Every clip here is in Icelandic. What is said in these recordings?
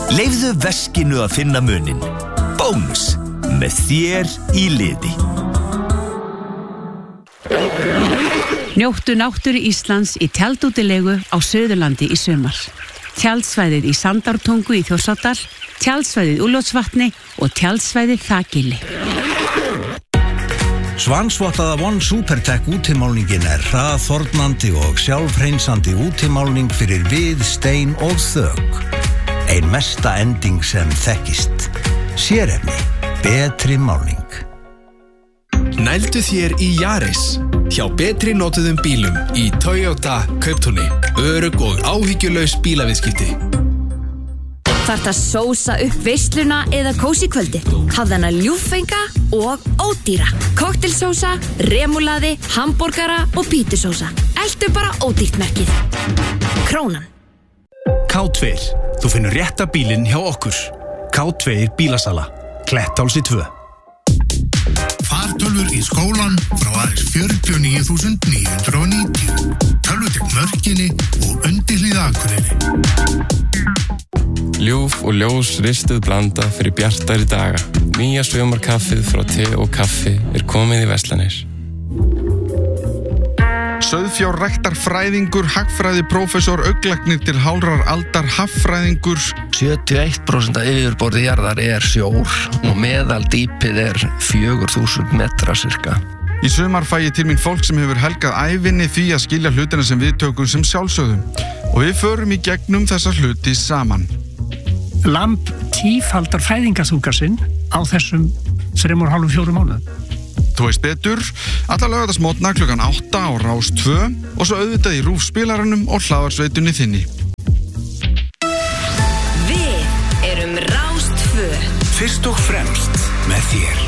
Leyfðu veskinu að finna muninn. Bónus, með þér í liði. Njóttu náttúru Íslands í tjaldútilegu á Suðurlandi í sumar. Tjaldsvæðið í Sandártungu í Þjórsárdal, tjaldsvæðið Úlfljótsvatni og tjaldsvæðið Þakili. Svansvottaða One Supertech útimálningin hraðþornandi og sjálfhreinsandi útimálning fyrir við, stein og þök. Ein mesta ending sem þekkist. Sérefni, betri málning. Nældu þér í Yaris. Hjá betri notuðum bílum í Toyota Kauptúni. Örugg og áhyggjulaus bílaviðskipti. Þarft að sósa upp veisluna eða kósí kvöldi. Hafðu hana ljúffenga og ódýra. Koktelsósa, remúlaði, hamborgara og pítusósa. Eltu bara ódýrt merkið. Krónan. K2. Þú finnur rétta bílinn hjá okkur. K2 bílasala. Klettálsi 2. Fartölvur í skólan frá aðeins 49.990. Tölvutekn Mörkinni og undirhlíð Akureyri. Ljúf og ljós ristuð blanda fyrir bjartari daga. Nýja sumarkaffið frá te og kaffi komið í verslanir. Sauðfjárræktarfræðingur, hagfræði prófessor, augnlæknir til hálfrar aldar, haffræðingur. 71% af yfirborði jarðar sjór og meðaldýpið 4.000 metra cirka. Í sumar fæ ég til mín fólk sem hefur helgað ævinni því að skilja hlutina sem við tökum sem sjálfsögðum. Og við förum í gegnum þessa hluti saman. Lamb tífaldar fæðingarþunga sinn á þessum 3,5-4 mánuðum. Þú veist betur, alla laugardagsmótna klukkan 8 á Rás 2 og svo auðvitað í RÚV spilaranum og hlaðarsveitunni þinni. Við erum Rás 2. Fyrst og fremst með þér.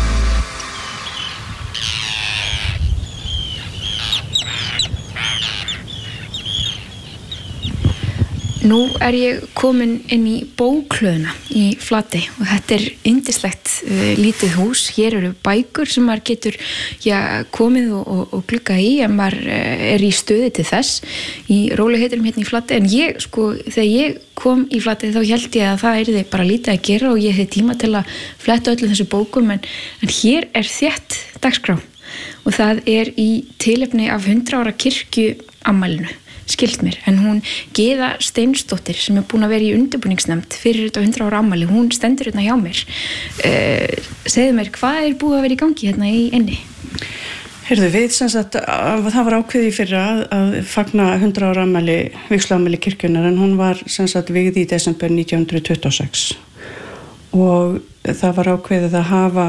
Nú ég komin inn í bóklöðuna í Flatey og þetta yndislegt lítið hús. Hér eru bækur sem maður getur komið og gluggað í ef maður í stöði til þess í rólegheitunum hérna í Flatey. En þegar ég kom í Flatey þá hélt ég að það yrði bara lítið að gera og ég hefði tíma til að fletta öllum þessu bókum en hér þétt dagskrá og það í tilefni af 100 ára kirkjuafmælinu. Skilt mér, en hún Gyða Steinsdóttir sem búin að vera í undirbúningsnefnd fyrir þetta 100 ára afmæli, hún stendur hérna hjá mér. Segðu mér, hvað búið að vera í gangi hérna í eynni? Heyrðu, við það var ákveðið fyrir að fagna 100 ára afmæli, vígsluafmæli kirkjunnar, en hún var vigð í desember 1926 og það var ákveðið að hafa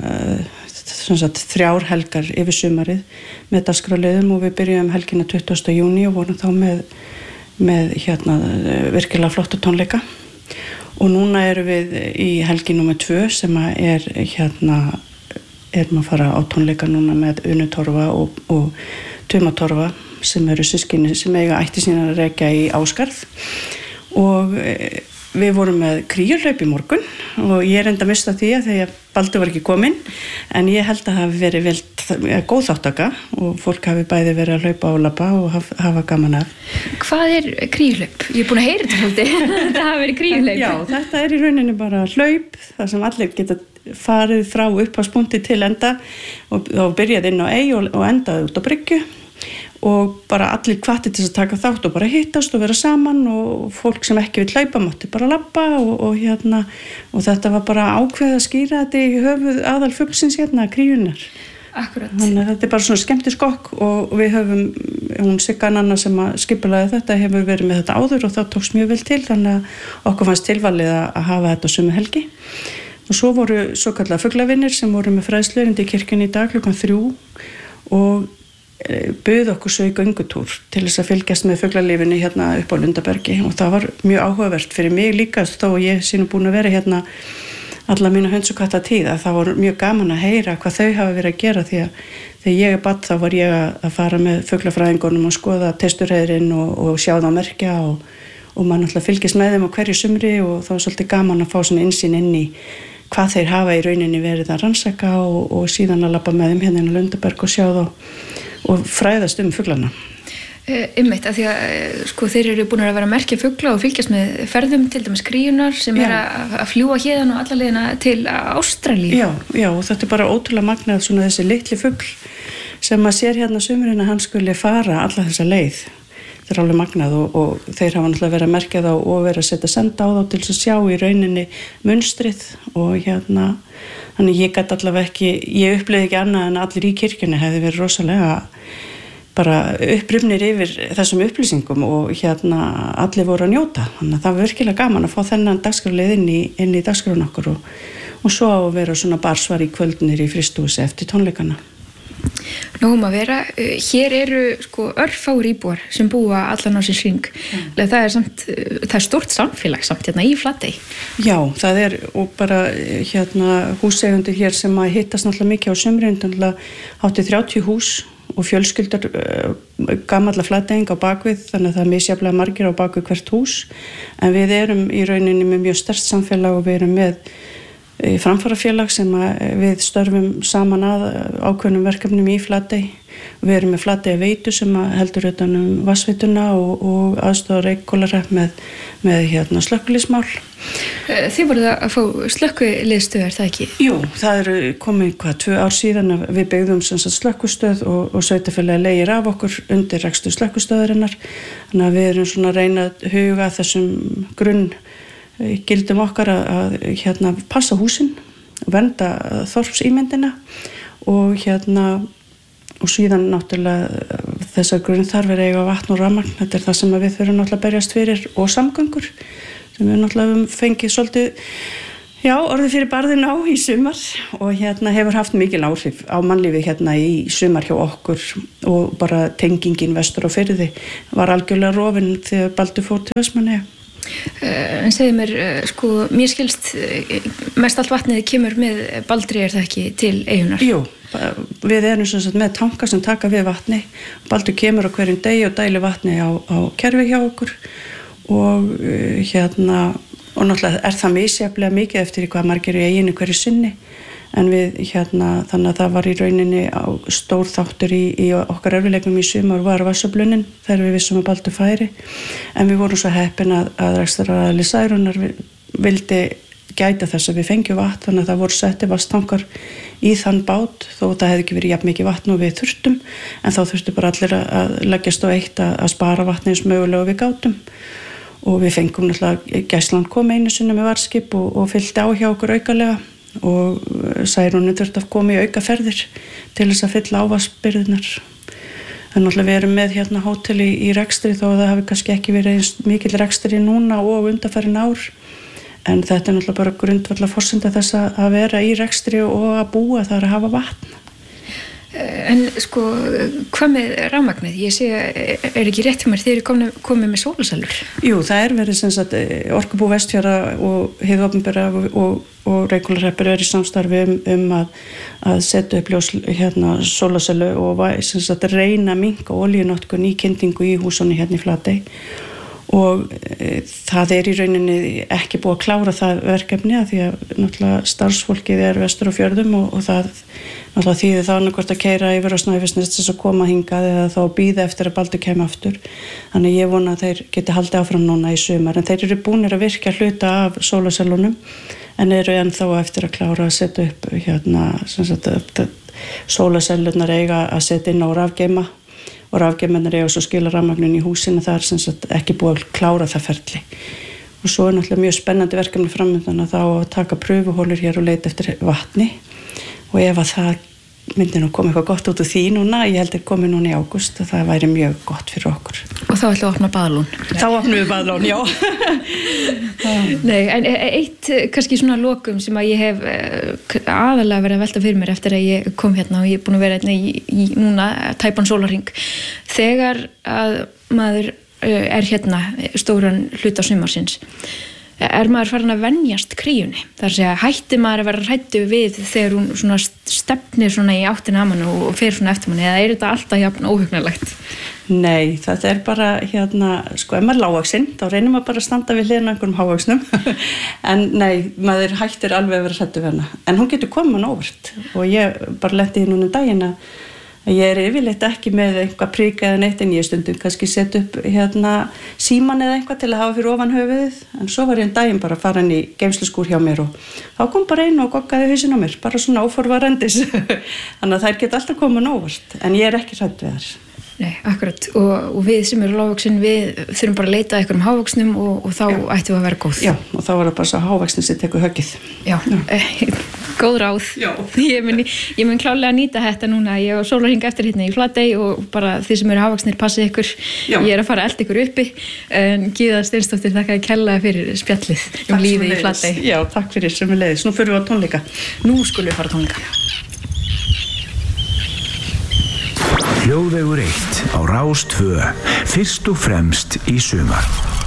3 helgar yfir sumarið með dagskrárliðum og við byrjuðum helgina 20. júní og vorum þá með virkilega flotta tónleika og núna erum við í helgi númer 2 sem erum að fara á tónleika núna með Unu Torfa og Tuma Torfa sem eru systkini sem eiga ætti sína að rekja í Ásgarð og við vorum með kríuhlaup í morgun og ég enda að mista því að þegar Baldur var ekki kominn en ég held að það hafi verið góð þáttaka og fólk hafi bæði verið að hlaupa og labba og hafa gaman af. Hvað kríuhlaup? Ég búin að heyra þetta svolítið. Þetta hafi verið kríuhlaup. Já, þetta í rauninni bara hlaup þar sem allir geta farið frá upphafspunkti til enda og byrjað inn á ey og endaði út á bryggju. Og bara allir hvattir til að taka þátt og bara hittast og vera saman og fólk sem ekki vill hlaupa mátti bara labba og þetta var bara ákveðið að skýra þetta í höfuð aðalfuglsins kríunnar. Akkurat. Þannig að þetta bara svona skemmtiskokk og við höfum, hún Sigga Nanna sem skipulagði þetta hefur verið með þetta áður og það tókst mjög vel til þannig að okkur fannst tilvalið að hafa þetta sömu helgi. Og svo voru svokallaðir fuglavinir sem voru með fræðsluerindi í kirkjunni í dag klukkan 3 og bauð okkur svo í göngutúr til þess að fylgjast með fuglalífinu hérna upp á Lundabergi og það var mjög áhugavert fyrir mig líka þó ég sé nú búin að vera hérna alla mína höns og katta tíð að það var mjög gaman að heyra hvað þau hafa verið að gera því að þegar ég barn þá var ég að fara með fuglafræðingunum og skoða testurheiðrin og sjá það á merkja og maður náttúrulega fylgist með þeim á hverju sumri og það var svolítið gaman að fá svona innsýn inn í hvað þeir hafa í rauninni verið að rannsaka og síðan að labba með þeim hérna á Lundaberg og sjá þá og fræðast fuglana. Einmitt, af því að sko þeir eru búin að vera að merkja fugla og fylgjast með ferðum, til dæmis kríunar sem að fljúga héðan og alla leiðina til Ástralíu. Já, og þetta bara ótrúlega magnað svona þessi litli fugl sem að sér hérna sumurinn að hann skuli fara alla þessa leið. Þetta alveg magnað og þeir hafa náttúrulega verið að merkja þá og verið að setja senda á þá til að sjá í rauninni munstrið og þannig ég gat allavega ekki, ég upplifði ekki annað en allir í kirkjunni hefði verið rosalega bara upprifnir yfir þessum upplýsingum og allir voru að njóta. Þannig að það var virkilega gaman að fá þennan dagskrárlið inn í dagskrárun okkur og svo að vera svona barsvar í kvöldnir í frystihúsi eftir tónleikana. Nógum að vera, hér eru sko örfáir íbúar sem búa allan á sér hring. Það er stórt samfélag samt hérna í Flatey. Já, það er og bara húseigendur hér sem að hittast náttúrulega mikið á sumrin, hátti 30 hús og fjölskyldar gamalla Flateyinga á bakvið, þannig að það er misjafnlega margir á bakvið hvert hús, en við erum í rauninni með mjög sterkt samfélag og við erum með framfarafélag sem við störfum saman að ákveðnum verkefnum í Flatey. Við erum með Flatey veitu sem heldur utan vatnsveituna og aðstoðar Reykhólahrepps með slökkviliðsmál. Þið voruð að fá slökkviliðsstöð, er það ekki? Jú, það eru komið 2 ár síðan að við byggðum slökkvistöð og sveitarfélagið leigir af okkur undir rekstur slökkvistöðarinnar. Þannig að við erum svona að reyna að huga þessum gildum okkar að passa húsin, vernda þorpsímyndina og og síðan náttúrulega þessar grunnþarfir eiga vatn og rafmagn. Þetta er það sem við þurfum náttúrulega að berjast fyrir og samgöngur sem við náttúrulega fengið svolítið orðið fyrir barðin á í sumar og hefur haft mikil áhrif á mannlífi í sumar hjá okkur og bara tengingin vestur á Firði var algjörlega rofin þegar Baldur fór til Vestmannaeyja. En segðu mér, sko, mér skilst mest allt vatnið kemur með Baldri, er það ekki, til eyjunnar? Jú, við erum með tanka sem taka við vatni. Baldur kemur á hverjum degi og dælir vatni á kerfi hjá okkur og og náttúrulega er það misjafnlega mikið eftir hvað margir í eyjunni hverju sinni, en við þannig að það var í rauninni stór þáttur í okkar erfiðleikum í sumar var vatnsöflunin þegar við vissum að Baldur færi, en við vorum svo heppin að rekstraraðili Særúnar vildi gæta þess að við fengjum vatn, þannig að það voru setti vatnstankar í þann bát þó það hefði ekki verið jafn mikið vatn og við þurftum, en þá þurftu bara allir að leggjast á eitt að spara vatni eins mögulega og við gátum og við fengum náttúrulega Gæslan kom einu sinni með varðskip og fylgdi á hjá okkur aukalega og Særúnin þurfti að koma í aukaferðir til þess að fylla ávaxbirgðirnar. En náttúrulega við erum með hótel í rekstri þó að það hafi kannski ekki verið eins mikill rekstri núna og undanfarin ár, en þetta er náttúrulega bara grundvallar forsenda þess að vera í rekstri og að búa þar að hafa vatn. En sko, hvað með rafmagnið? Ég sé, er ekki rétt hjá mér, þið eru komið með sólarsælur? Jú, það er verið Orkubú Vestfjarða og Hið opinbera og Reykhólahrepps er í samstarfi að setja upp sólarsælu og reyna að minnka olíunotkun í kyndingu í húsunni í Flatey. Og það er í rauninni ekki búið að klára það verkefni að því að náttúrulega starfsfólkið er vestur á fjörðum og það náttúrulega þýðir það annarkvort að keyra yfir á Snæfellsnes til þess að koma hingað eða þá bíða eftir að Baldur kæmi aftur. Þannig ég vona að þeir geti haldið áfram núna í sumar, en þeir eru búnir að virkja hluta af sólarsælunum en eru ennþá eftir að klára að setja upp sólarsælurnar eiga að setja inn á rafgeima og rafgeimarnir eiga svo skila rafmagnin í húsinu, það er ekki búið að klára það ferli. Og svo er náttúrulega mjög spennandi verkefni framundan að þá að taka pröfuhólur hér og leita eftir vatni og ef að það myndi nú koma eitthvað gott út úr því núna, ég held að komi núna í ágúst og það væri mjög gott fyrir okkur. Og þá ætlum við að opna baðlón? Þá opnum við baðlón, já. Nei, en eitt kannski svona lokum sem að ég hef aðalega verið að velta fyrir mér eftir að ég kom hérna og ég er búin að vera í núna tæpan sólarhring. Þegar að maður er hérna stóran hluta sumarsins, er maður farin að venjast kríunni? Það er að segja, hætti maður að vera hræddur við þegar hún svona stefnir svona í áttina að mann og fer svona eftir manni, eða er þetta alltaf jafn óhugnarlegt? Nei, þetta er bara sko, ef maður er lágvaxinn, þá reynir maður bara að standa við hliðina einhverjum hávaxnum en nei, maður hættir alveg að vera hræddur við hana, en hún getur komið óvart og ég bara lenti í núna daginn að Ég yfirleitt ekki með eitthvað prik eða neitt en ég stundum kannski set upp síman eða eitthvað til að hafa fyrir ofan höfuðið en svo var ég daginn bara að fara inn í geymsluskúr hjá mér og þá kom bara einn og goggaði hausinn á mér, bara svona óforvarendis þannig að þær geta alltaf komið óvart en ég ekki hrædd við þær. Nei, akkurat og við sem eru lágvöxin við þurfum bara að leita að einhverjum hávöxnum og þá ættum við að vera góð. Já, og þá var það bara svo hávöxnin sem tekur höggið. Já. Góð ráð. Já. Ég mun klárlega nýta þetta núna, ég á sólarhring eftir hérna í Flatey og bara þið sem eru hávöxnir passið ykkur, ég að fara að elda ykkur uppi en Gyða Steinsdóttir þakkaði kærlega fyrir spjallið lífið í Flatey. Já, takk fyrir sömuleiðis. Nú förum við á tónleika. Nú skulum við fara á tónleika. Hljóðvegur 1 á Rás 2, fyrst og fremst í sumar.